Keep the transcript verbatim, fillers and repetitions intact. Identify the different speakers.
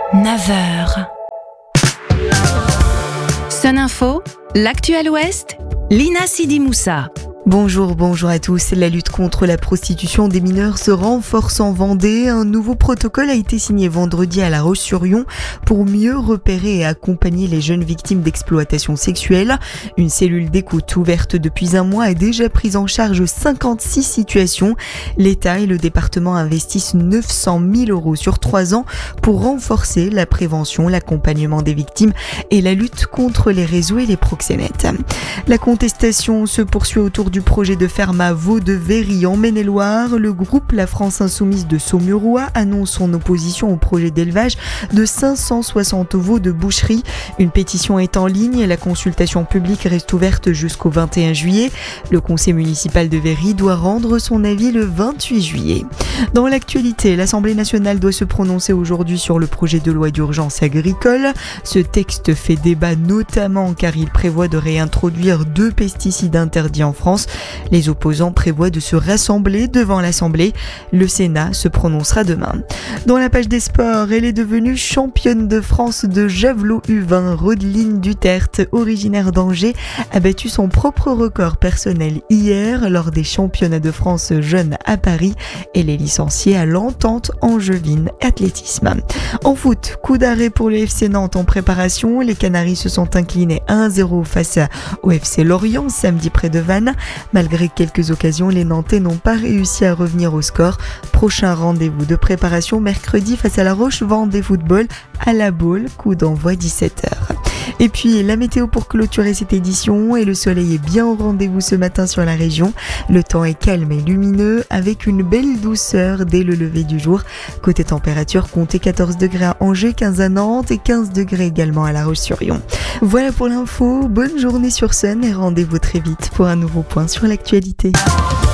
Speaker 1: neuf heures. Sun Info, l'actuel Ouest, Lina Sidi Moussa.
Speaker 2: Bonjour, bonjour à tous. La lutte contre la prostitution des mineurs se renforce en Vendée. Un nouveau protocole a été signé vendredi à La Roche-sur-Yon pour mieux repérer et accompagner les jeunes victimes d'exploitation sexuelle. Une cellule d'écoute ouverte depuis un mois a déjà pris en charge cinquante-six situations. L'État et le département investissent neuf cent mille euros sur trois ans pour renforcer la prévention, l'accompagnement des victimes et la lutte contre les réseaux et les proxénètes. La contestation se poursuit autour du projet de ferme à Vaux de Véry en Maine-et-Loire. Le groupe La France Insoumise de Saumurois annonce son opposition au projet d'élevage de cinq cent soixante veaux de boucherie. Une pétition est en ligne et la consultation publique reste ouverte jusqu'au vingt et un juillet. Le conseil municipal de Véry doit rendre son avis le vingt-huit juillet. Dans l'actualité, l'Assemblée nationale doit se prononcer aujourd'hui sur le projet de loi d'urgence agricole. Ce texte fait débat notamment car il prévoit de réintroduire deux pesticides interdits en France. Les opposants prévoient de se rassembler devant l'Assemblée. Le Sénat se prononcera demain. Dans la page des sports, elle est devenue championne de France de javelot U vingt. Rodeline Duterte, originaire d'Angers, a battu son propre record personnel hier lors des championnats de France jeunes à Paris. Elle est licenciée à l'entente angevine athlétisme. En foot, coup d'arrêt pour le F C Nantes en préparation. Les Canaries se sont inclinés un à zéro face au F C Lorient samedi près de Vannes. Malgré quelques occasions, les Nantais n'ont pas réussi à revenir au score. Prochain rendez-vous de préparation mercredi face à la Roche Vendée Football à la Baule, coup d'envoi dix-sept heures. Et puis la météo pour clôturer cette édition, et le soleil est bien au rendez-vous ce matin sur la région. Le temps est calme et lumineux avec une belle douceur dès le lever du jour. Côté température, comptez quatorze degrés à Angers, quinze à Nantes et quinze degrés également à La Roche-sur-Yon. Voilà pour l'info, bonne journée sur Sun et rendez-vous très vite pour un nouveau point sur l'actualité.